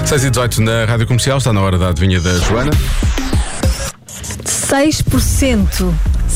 6h18 na Rádio Comercial, está na hora da adivinha da Joana. 6%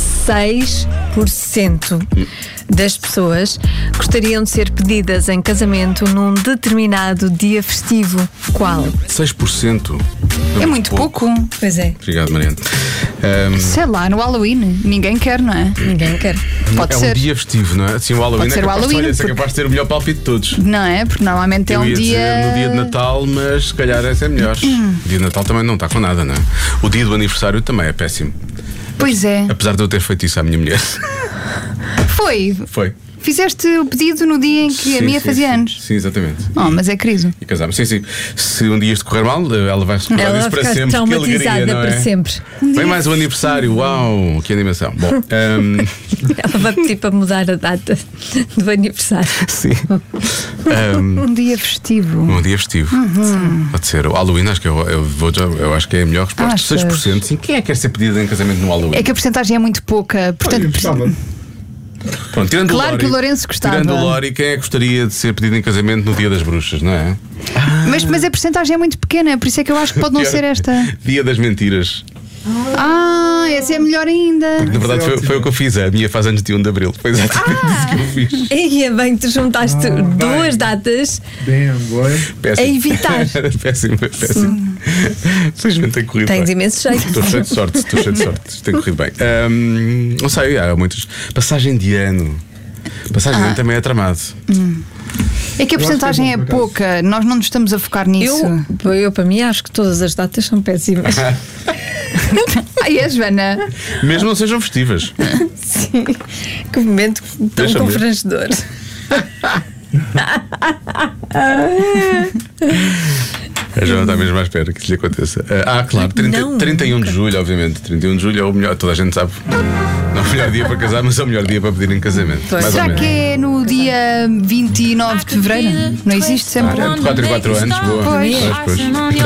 das pessoas gostariam de ser pedidas em casamento num determinado dia festivo. Qual? 6%? É muito pouco. Pois é. Obrigado, Mariana. Sei lá, no Halloween. Ninguém quer, não é? Ninguém quer. Pode é ser. um dia festivo, não é? Assim, o Halloween Pode ser é o capaz, Halloween, é capaz de ter o melhor palpite de todos. Não é? Porque normalmente é Eu um ia dia. dizer no dia de Natal, mas se calhar esse é melhor. O dia de Natal também não está com nada, não é? O dia do aniversário também é péssimo. Pois é. Apesar de eu ter feito isso à minha mulher. Foi. Fizeste o pedido no dia em que a minha fazia anos. Sim, exatamente. Oh, mas é querido. E casámos. Sim. Se um dia isto correr mal, ela vai se recordar Ela disso vai para ficar sempre. Que alegria, traumatizada não é? para sempre. Vem mais um aniversário, uau, que animação. Bom, Ela vai pedir para mudar a data do aniversário. sim. Um dia festivo. Um dia festivo. Pode ser. O Halloween, acho que eu acho que é a melhor resposta. Achas? 6%. Sim, quem é que quer ser pedido em casamento no Halloween? É que a porcentagem é muito pouca. Portanto, Pronto, tirando claro o Lori, que o Lourenço gostava. Tirando o Lori, quem é que gostaria de ser pedido em casamento no dia das bruxas, não é? mas a porcentagem é muito pequena, por isso é que eu acho que pode não ser esta. Dia das mentiras. Essa é melhor ainda. Na verdade, foi o que eu fiz. A minha faz anos de 1 de Abril. Foi exatamente isso que eu fiz. E é bem, tu juntaste duas datas a evitar. Péssimo. Felizmente tem corrido Tens bem. imenso jeito. Estou cheio de sorte. Isto tem corrido bem. Não sei, há muitos. Passagem de ano. Passagem de ano também é tramado. É que a porcentagem é pouca, nós não nos estamos a focar nisso. Eu, para mim, acho que todas as datas são péssimas. Aí é, Joana. Mesmo não sejam festivas. Sim. Que momento tão Deixa-me ver. confrangedor. A Joana está mesmo à espera que isso lhe aconteça. Claro, 31 de julho, obviamente. 31 de julho é o melhor, toda a gente sabe. Não é o melhor dia para casar, mas é o melhor dia para pedir em casamento. Mais ou Será menos. que é no dia 29 de fevereiro? Não existe sempre. 4 em 4 anos, boa. Pois. Pois.